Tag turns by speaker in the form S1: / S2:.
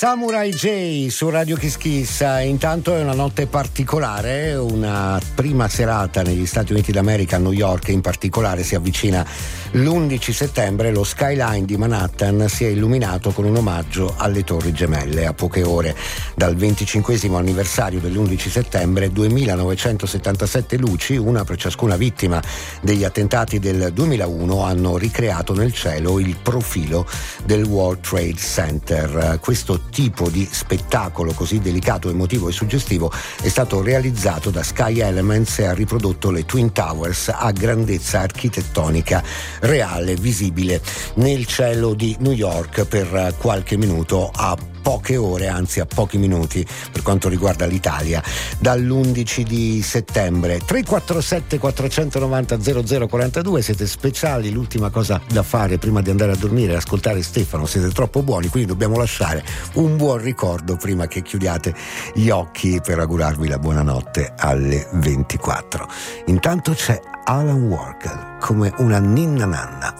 S1: Samurai J su Radio Kiss Kiss. Intanto è una notte particolare, una prima serata negli Stati Uniti d'America, a New York in particolare. Si avvicina l'11 settembre, lo skyline di Manhattan si è illuminato con un omaggio alle Torri Gemelle. A poche ore dal 25° anniversario dell'11 settembre, 2977 luci, una per ciascuna vittima degli attentati del 2001, hanno ricreato nel cielo il profilo del World Trade Center. Questo tipo di spettacolo così delicato, emotivo e suggestivo è stato realizzato da Sky Elements e ha riprodotto le Twin Towers a grandezza architettonica reale, visibile nel cielo di New York per qualche minuto, a poche ore, anzi a pochi minuti per quanto riguarda l'Italia, dall'11 di settembre. 347 490 0042, siete speciali, l'ultima cosa da fare prima di andare a dormire è ascoltare Stefano, siete troppo buoni, quindi dobbiamo lasciare un buon ricordo prima che chiudiate gli occhi per augurarvi la buonanotte alle 24. Intanto c'è Alan Walker come una ninna nanna.